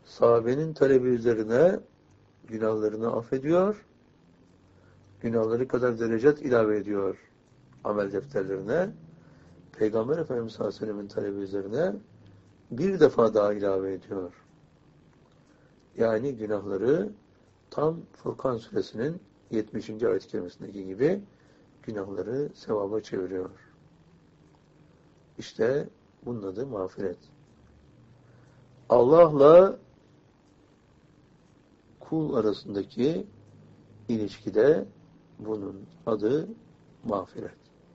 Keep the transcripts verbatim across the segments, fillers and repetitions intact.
sahabenin talebi üzerine günahlarını affediyor, günahları kadar derecat ilave ediyor amel defterlerine. Peygamber Efendimiz sallallahu aleyhi ve sellem'in talebi üzerine bir defa daha ilave ediyor. Yani günahları tam Furkan suresinin yetmişinci ayet-i kerimesindeki gibi günahları sevaba çeviriyor. İşte bunun adı mağfiret. Allah'la kul arasındaki ilişkide bunun adı mağfiret.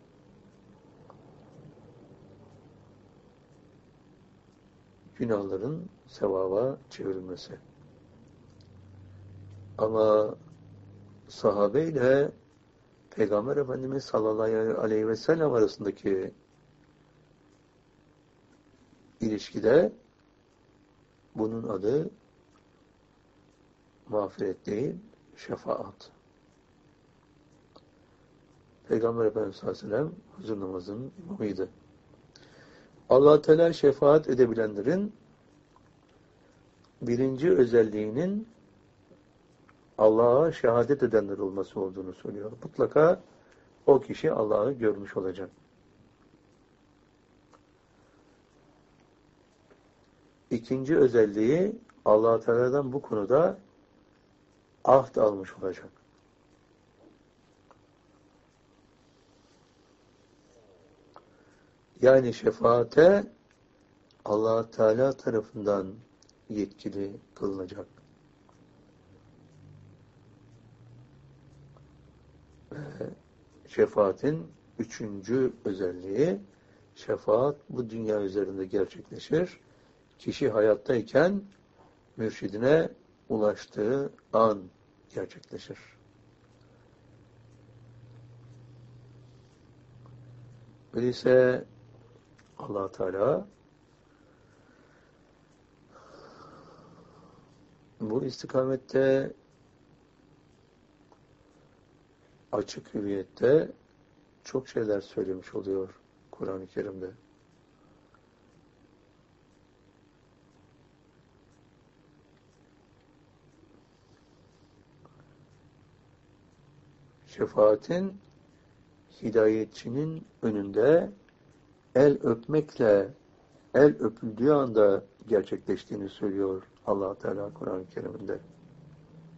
Günahların sevaba çevrilmesi. Ama sahabe ile Peygamber Efendimiz sallallahu aleyhi ve sellem arasındaki ilişkide bunun adı mağfiret değil, şefaat. Peygamber Efendimiz sallallahu aleyhi ve sellem huzur namazının imamıydı. Allah Teala şefaat edebilenlerin birinci özelliğinin Allah'a şehadet edenler olması olduğunu söylüyor. Mutlaka o kişi Allah'ı görmüş olacak. İkinci özelliği Allah Teala'dan bu konuda ahd almış olacak. Yani şefaate Allah Teala tarafından yetkili kılınacak. Ve şefaatin üçüncü özelliği, şefaat bu dünya üzerinde gerçekleşir. Kişi hayattayken mürşidine ulaştığı an gerçekleşir. Öyleyse Allah Teala bu istikamette açık hüviyette çok şeyler söylemiş oluyor Kur'an-ı Kerim'de. Şefaatin hidayetçinin önünde el öpmekle el öpüldüğü anda gerçekleştiğini söylüyor Allah Teala Kur'an-ı Kerim'de.